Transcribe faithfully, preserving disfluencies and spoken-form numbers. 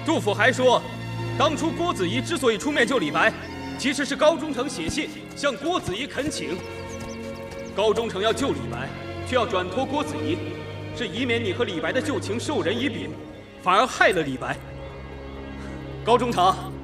杜甫还说，当初郭子仪之所以出面救李白，其实是高忠诚写信向郭子仪恳请。高忠诚要救李白，却要转托郭子仪，是以免你和李白的旧情授人以柄，反而害了李白。高忠诚。